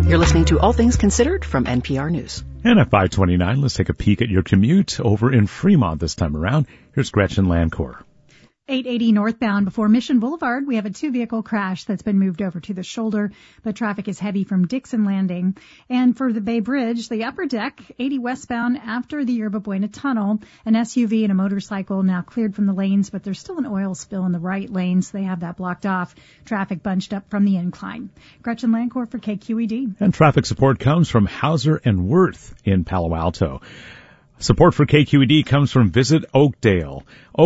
You're listening to All Things Considered from NPR News. And at 5:29, let's take a peek at your commute over in Fremont this time around. Here's Gretchen Lancourt. 880 northbound before Mission Boulevard, we have a two-vehicle crash that's been moved over to the shoulder, but traffic is heavy from Dixon Landing. And for the Bay Bridge, the upper deck, 80 westbound after the Yerba Buena Tunnel, an SUV and a motorcycle now cleared from the lanes, but there's still an oil spill in the right lane, so they have that blocked off. Traffic bunched up from the incline. Gretchen Lancourt for KQED. And traffic support comes from Hauser and Wirth in Palo Alto. Support for KQED comes from Visit Oakdale.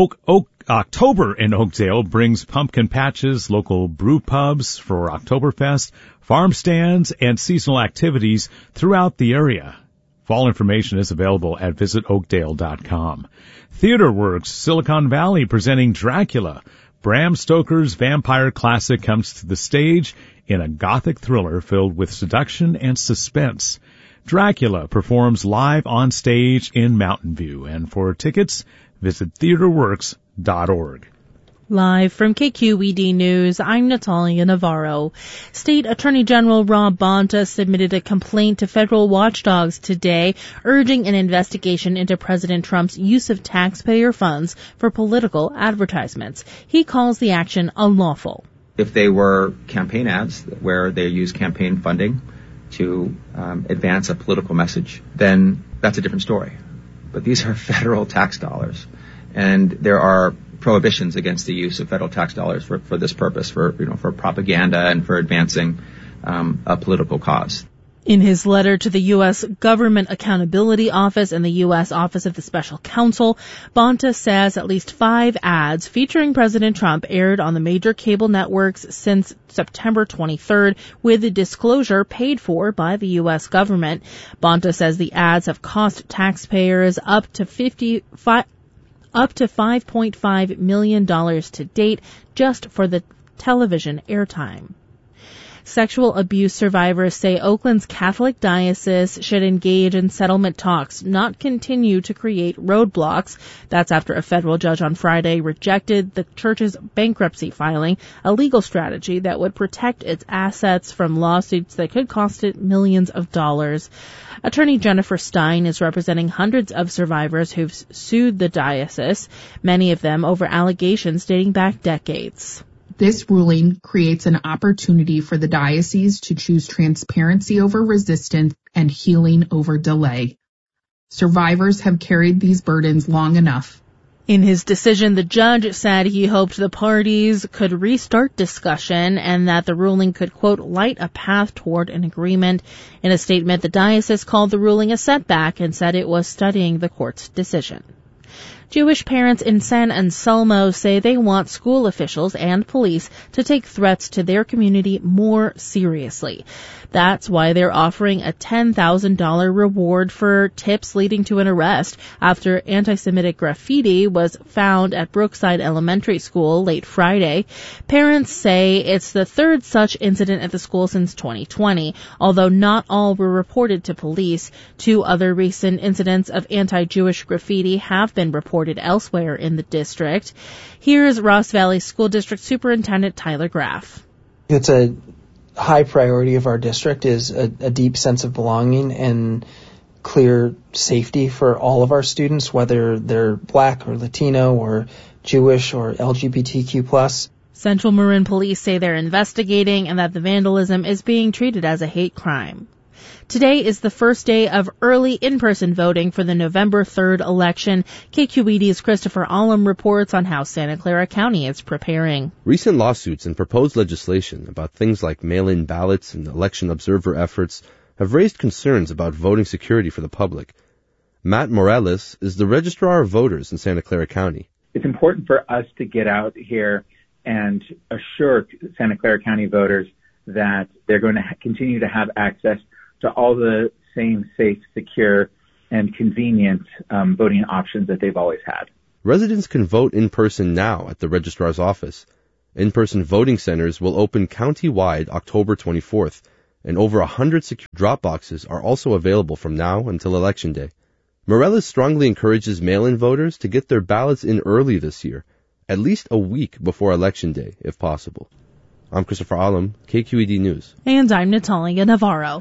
October in Oakdale brings pumpkin patches, local brew pubs for Oktoberfest, farm stands, and seasonal activities throughout the area. Fall information is available at visitoakdale.com. TheaterWorks Silicon Valley presenting Dracula. Bram Stoker's vampire classic comes to the stage in a gothic thriller filled with seduction and suspense. Dracula performs live on stage in Mountain View, and for tickets, visit theaterworks.org. Live from KQED News, I'm Natalia Navarro. State Attorney General Rob Bonta submitted a complaint to federal watchdogs today, urging an investigation into President Trump's use of taxpayer funds for political advertisements. He calls the action unlawful. If they were campaign ads where they use campaign funding to advance a political message, then that's a different story. But these are federal tax dollars, and there are prohibitions against the use of federal tax dollars for this purpose, for propaganda and for advancing a political cause. In his letter to the U.S. Government Accountability Office and the U.S. Office of the Special Counsel, Bonta says at least 5 ads featuring President Trump aired on the major cable networks since September 23rd, with the disclosure paid for by the U.S. government. Bonta says the ads have cost taxpayers up to $5.5 million to date just for the television airtime. Sexual abuse survivors say Oakland's Catholic Diocese should engage in settlement talks, not continue to create roadblocks. That's after a federal judge on Friday rejected the church's bankruptcy filing, a legal strategy that would protect its assets from lawsuits that could cost it millions of dollars. Attorney Jennifer Stein is representing hundreds of survivors who've sued the diocese, many of them over allegations dating back decades. This ruling creates an opportunity for the diocese to choose transparency over resistance and healing over delay. Survivors have carried these burdens long enough. In his decision, the judge said he hoped the parties could restart discussion and that the ruling could, quote, light a path toward an agreement. In a statement, the diocese called the ruling a setback and said it was studying the court's decision. Jewish parents in San Anselmo say they want school officials and police to take threats to their community more seriously. That's why they're offering a $10,000 reward for tips leading to an arrest after anti-Semitic graffiti was found at Brookside Elementary School late Friday. Parents say it's the third such incident at the school since 2020, although not all were reported to police. 2 other recent incidents of anti-Jewish graffiti have been reported elsewhere in the district. Here's Ross Valley School District Superintendent Tyler Graff. It's a high priority of our district is a deep sense of belonging and clear safety for all of our students, whether they're Black or Latino or Jewish or LGBTQ+. Central Marin Police say they're investigating and that the vandalism is being treated as a hate crime. Today is the first day of early in-person voting for the November 3rd election. KQED's Christopher Allam reports on how Santa Clara County is preparing. Recent lawsuits and proposed legislation about things like mail-in ballots and election observer efforts have raised concerns about voting security for the public. Matt Morales is the Registrar of Voters in Santa Clara County. It's important for us to get out here and assure Santa Clara County voters that they're going to continue to have access to all the same safe, secure, and convenient voting options that they've always had. Residents can vote in person now at the registrar's office. In-person voting centers will open county-wide October 24th, and over 100 secure drop boxes are also available from now until Election Day. Morales strongly encourages mail-in voters to get their ballots in early this year, at least a week before Election Day, if possible. I'm Christopher Allam, KQED News. And I'm Natalia Navarro.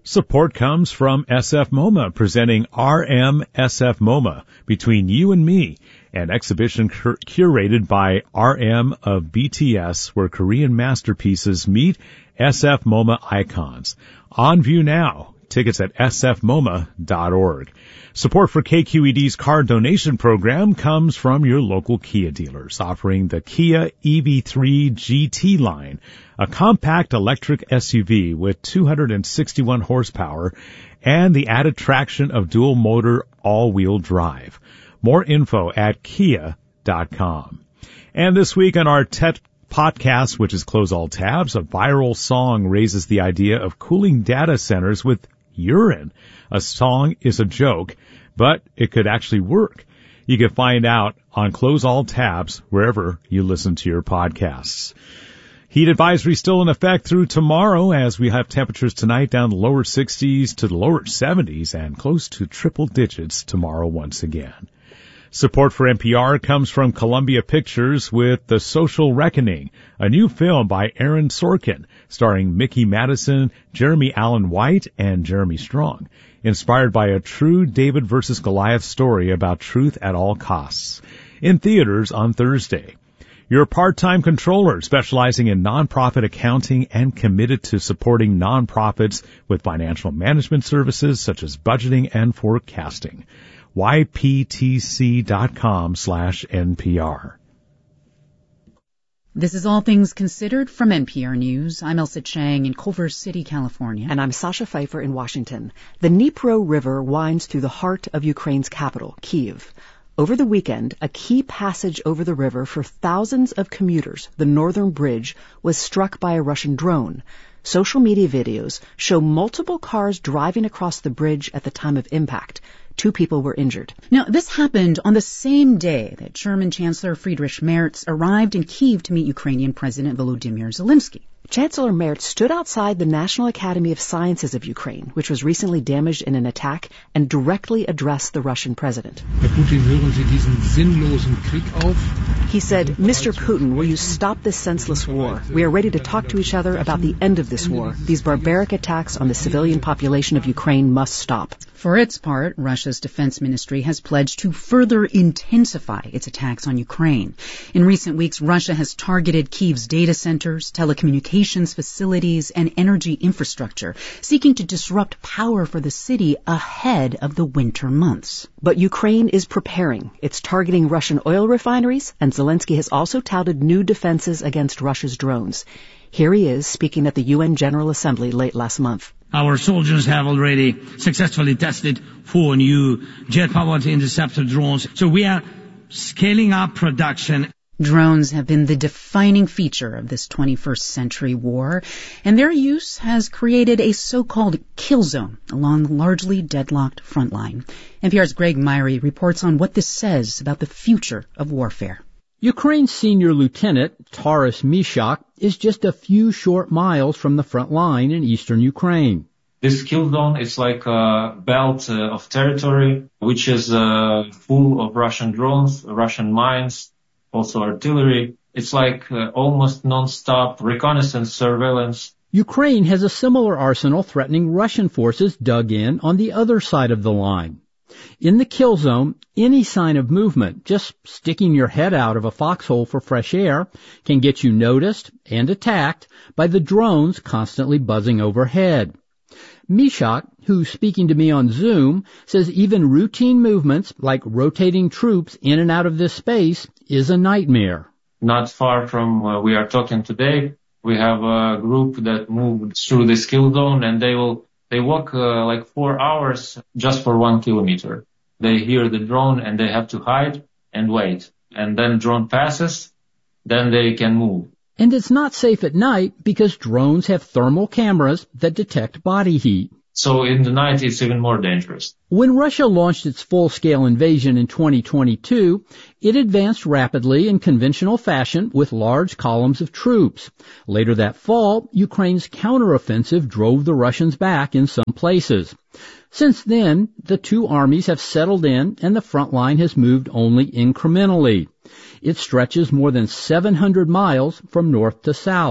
Support comes from SF MoMA, presenting RM SF MoMA, Between You and Me, an exhibition curated by RM of BTS, where Korean masterpieces meet SF MoMA icons. On view now. Tickets at sfmoma.org. Support for KQED's car donation program comes from your local Kia dealers, offering the Kia EV3 GT line, a compact electric SUV with 261 horsepower and the added traction of dual motor all-wheel drive. More info at kia.com. And this week on our TET podcast, which is Close All Tabs, a viral song raises the idea of cooling data centers with urine. A song is a joke, but it could actually work. You can find out on Close All Tabs wherever you listen to your podcasts. Heat advisory still in effect through tomorrow, as we have temperatures tonight down the lower 60s to the lower 70s and close to triple digits tomorrow once again. Support for NPR comes from Columbia Pictures with The Social Reckoning, a new film by Aaron Sorkin, starring Mickey Madison, Jeremy Allen White, and Jeremy Strong, inspired by a true David versus Goliath story about truth at all costs. In theaters on Thursday. You're a part-time controller specializing in nonprofit accounting and committed to supporting nonprofits with financial management services such as budgeting and forecasting. yptc.com/NPR. This is All Things Considered from NPR News. I'm Elsa Chang in Culver City, California. And I'm Sasha Pfeiffer in Washington. The Dnipro River winds through the heart of Ukraine's capital, Kyiv. Over the weekend, a key passage over the river for thousands of commuters, the Northern Bridge, was struck by a Russian drone. Social media videos show multiple cars driving across the bridge at the time of impact. 2 people were injured. Now, this happened on the same day that German Chancellor Friedrich Merz arrived in Kyiv to meet Ukrainian President Volodymyr Zelensky. Chancellor Merz stood outside the National Academy of Sciences of Ukraine, which was recently damaged in an attack, and directly addressed the Russian president. Herr Putin, hören Sie diesen sinnlosen Krieg auf? He said, Mr. Putin, will you stop this senseless war? We are ready to talk to each other about the end of this war. These barbaric attacks on the civilian population of Ukraine must stop. For its part, Russia's defense ministry has pledged to further intensify its attacks on Ukraine. In recent weeks, Russia has targeted Kyiv's data centers, telecommunications facilities, and energy infrastructure, seeking to disrupt power for the city ahead of the winter months. But Ukraine is preparing. It's targeting Russian oil refineries, and Zelensky has also touted new defenses against Russia's drones. Here he is speaking at the UN General Assembly late last month. Our soldiers have already successfully tested 4 new jet-powered interceptor drones. So we are scaling up production. Drones have been the defining feature of this 21st century war, and their use has created a so-called kill zone along the largely deadlocked front line. NPR's Greg Myrie reports on what this says about the future of warfare. Ukraine's senior lieutenant, Taras Mishak, is just a few short miles from the front line in eastern Ukraine. This kill zone is like a belt of territory, which is full of Russian drones, Russian mines, also artillery. It's like almost non-stop reconnaissance surveillance. Ukraine has a similar arsenal threatening Russian forces dug in on the other side of the line. In the kill zone, any sign of movement, just sticking your head out of a foxhole for fresh air, can get you noticed and attacked by the drones constantly buzzing overhead. Mishak, who's speaking to me on Zoom, says even routine movements like rotating troops in and out of this space is a nightmare. Not far from where we are talking today, we have a group that moved through this kill zone, and they walk like 4 hours just for 1 kilometer. They hear the drone and they have to hide and wait. And then drone passes, then they can move. And it's not safe at night because drones have thermal cameras that detect body heat. So in the night, it's even more dangerous. When Russia launched its full-scale invasion in 2022, it advanced rapidly in conventional fashion with large columns of troops. Later that fall, Ukraine's counteroffensive drove the Russians back in some places. Since then, the two armies have settled in and the front line has moved only incrementally. It stretches more than 700 miles from north to south.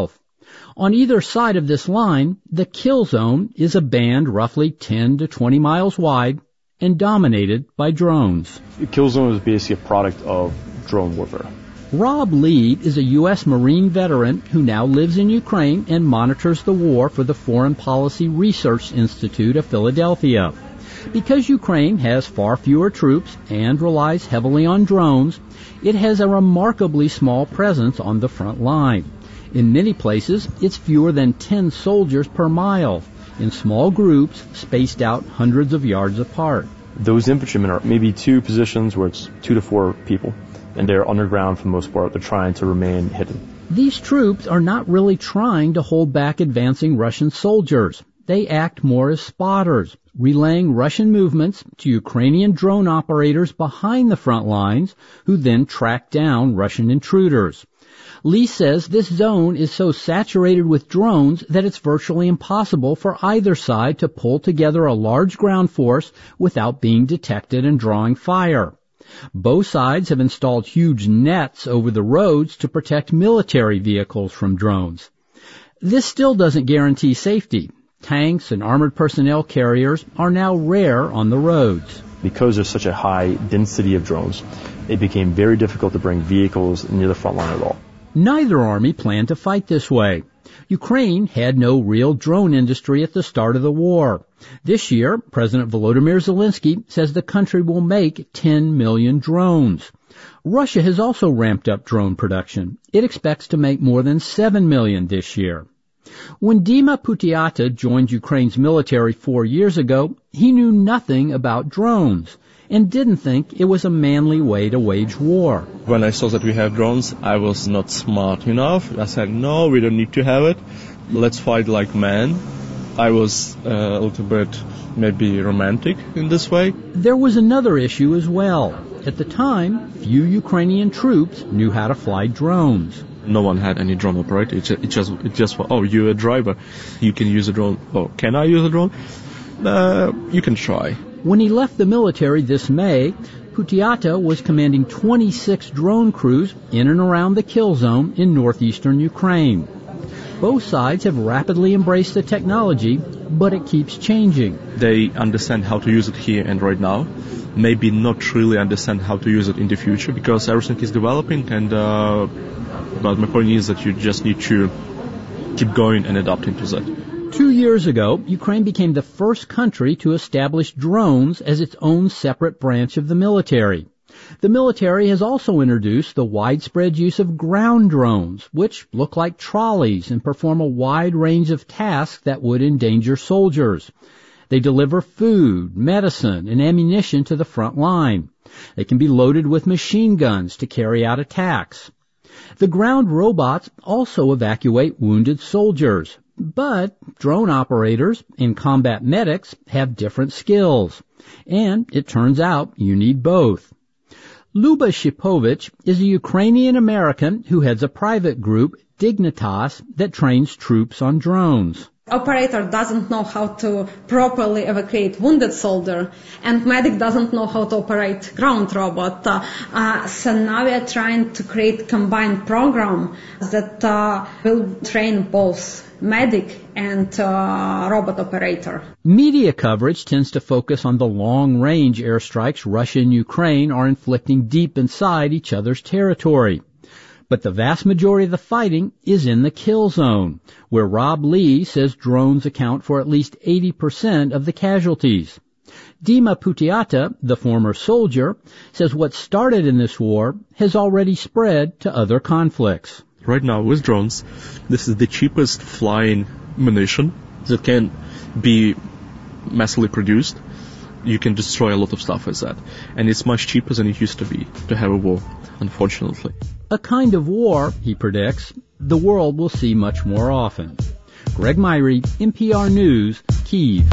On either side of this line, the kill zone is a band roughly 10 to 20 miles wide and dominated by drones. The kill zone is basically a product of drone warfare. Rob Lee is a U.S. Marine veteran who now lives in Ukraine and monitors the war for the Foreign Policy Research Institute of Philadelphia. Because Ukraine has far fewer troops and relies heavily on drones, it has a remarkably small presence on the front line. In many places, it's fewer than 10 soldiers per mile, in small groups spaced out hundreds of yards apart. Those infantrymen are maybe two positions where it's 2 to 4 people, and they're underground for the most part. They're trying to remain hidden. These troops are not really trying to hold back advancing Russian soldiers. They act more as spotters, relaying Russian movements to Ukrainian drone operators behind the front lines, who then track down Russian intruders. Lee says this zone is so saturated with drones that it's virtually impossible for either side to pull together a large ground force without being detected and drawing fire. Both sides have installed huge nets over the roads to protect military vehicles from drones. This still doesn't guarantee safety. Tanks and armored personnel carriers are now rare on the roads. Because there's such a high density of drones, it became very difficult to bring vehicles near the front line at all. Neither army planned to fight this way. Ukraine had no real drone industry at the start of the war. This year, President Volodymyr Zelensky says the country will make 10 million drones. Russia has also ramped up drone production. It expects to make more than 7 million this year. When Dima Putiata joined Ukraine's military 4 years ago, he knew nothing about drones and didn't think it was a manly way to wage war. When I saw that we have drones, I was not smart enough. I said, no, we don't need to have it. Let's fight like men. I was a little bit maybe romantic in this way. There was another issue as well. At the time, few Ukrainian troops knew how to fly drones. No one had any drone operator. It just for, oh, you're a driver, you can use a drone. Oh, can I use a drone? You can try. When he left the military this May, Putiata was commanding 26 drone crews in and around the kill zone in northeastern Ukraine. Both sides have rapidly embraced the technology, but it keeps changing. They understand how to use it here and right now. Maybe not really understand how to use it in the future because everything is developing, and but my point is that you just need to keep going and adapting to that. 2 years ago, Ukraine became the first country to establish drones as its own separate branch of the military. The military has also introduced the widespread use of ground drones, which look like trolleys and perform a wide range of tasks that would endanger soldiers. They deliver food, medicine, and ammunition to the front line. They can be loaded with machine guns to carry out attacks. The ground robots also evacuate wounded soldiers. But drone operators and combat medics have different skills. And it turns out you need both. Luba Shipovich is a Ukrainian-American who heads a private group, Dignitas, that trains troops on drones. Operator doesn't know how to properly evacuate wounded soldier, and medic doesn't know how to operate ground robot. So now we are trying to create combined program that will train both medic and robot operator. Media coverage tends to focus on the long-range airstrikes Russia and Ukraine are inflicting deep inside each other's territory. But the vast majority of the fighting is in the kill zone, where Rob Lee says drones account for at least 80% of the casualties. Dima Putiata, the former soldier, says what started in this war has already spread to other conflicts. Right now, with drones, this is the cheapest flying munition that can be massively produced. You can destroy a lot of stuff with that. And it's much cheaper than it used to be to have a war, unfortunately. A kind of war, he predicts, the world will see much more often. Greg Myrie, NPR News, Kyiv.